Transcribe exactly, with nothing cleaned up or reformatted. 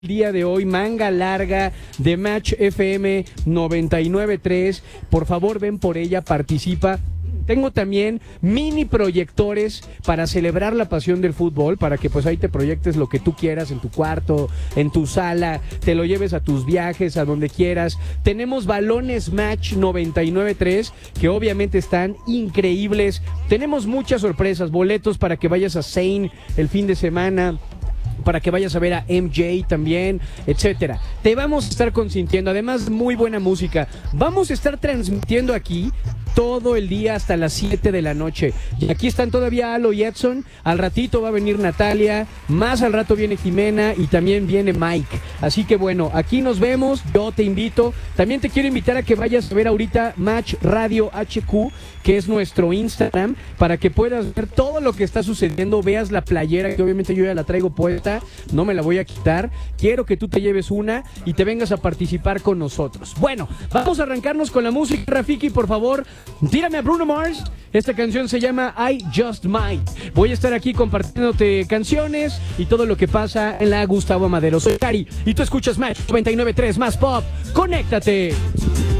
día de hoy, manga larga de Match F M noventa y nueve punto tres. Por favor, ven por ella, participa. Tengo también mini proyectores para celebrar la pasión del fútbol, para que pues ahí te proyectes lo que tú quieras en tu cuarto, en tu sala, te lo lleves a tus viajes, a donde quieras. Tenemos balones Match noventa y nueve punto tres, que obviamente están increíbles. Tenemos muchas sorpresas, boletos para que vayas a Zayn el fin de semana, para que vayas a ver a M J también, etcétera. Te vamos a estar consintiendo, además muy buena música. Vamos a estar transmitiendo aquí todo el día hasta las siete de la noche. Y aquí están todavía Alo y Edson. Al ratito va a venir Natalia, más al rato viene Jimena y también viene Mike. Así que bueno, aquí nos vemos, yo te invito. También te quiero invitar a que vayas a ver ahorita Match Radio H Q, que es nuestro Instagram, para que puedas ver todo lo que está sucediendo. Veas la playera, que obviamente yo ya la traigo puesta, no me la voy a quitar. Quiero que tú te lleves una y te vengas a participar con nosotros. Bueno, vamos a arrancarnos con la música. Rafiki, por favor, tírame a Bruno Mars. Esta canción se llama I Just Might. Voy a estar aquí compartiéndote canciones y todo lo que pasa en la Gustavo Madero. Soy Cari y tú escuchas Match noventa y nueve punto tres, más pop. ¡Conéctate!